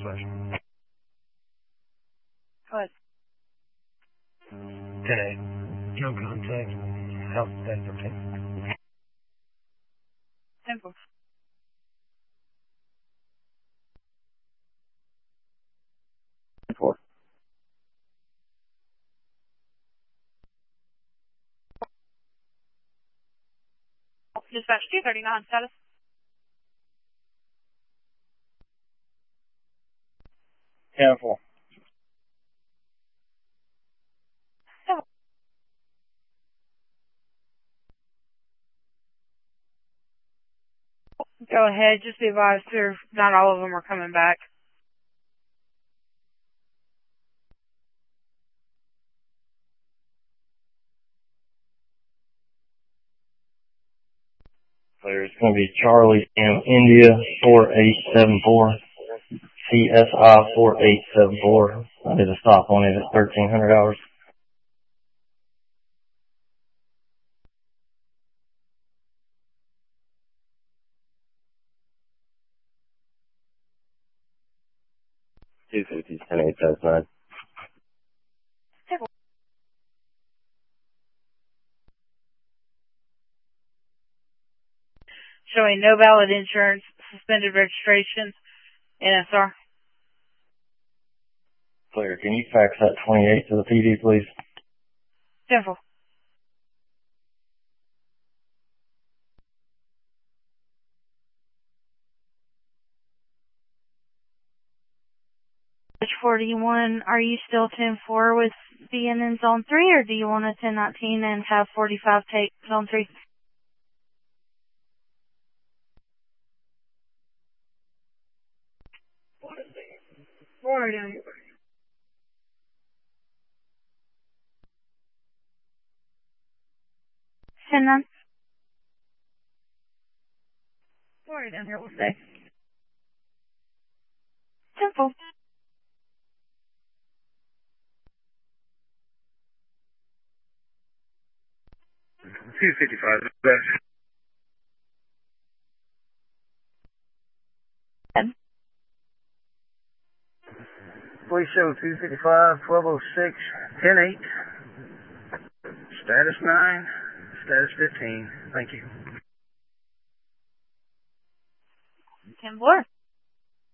Southwest. Go ahead. 10-8. No contact. Health test, okay. 10-4. Dispatch 239 status. Careful. Go ahead. Just be advised, sir. Not all of them are coming back. There's going to be Charlie M. India 4874, CSI 4874. I did a stop on it at 1300 hours. $250, 10-879. Showing no valid insurance, suspended registration, NSR. Clear. Can you fax that 28 to the PD, please? 10-4. Page 41, are you still 10-4 with being in Zone 3, or do you want a 10-19 and have 45 take Zone 3? Water down here. 10-9. Water down here, we'll say. 10-4. $255. Best. 10. Police show 255, 1206, 10-8. Status 9, status 15. Thank you. 10-4.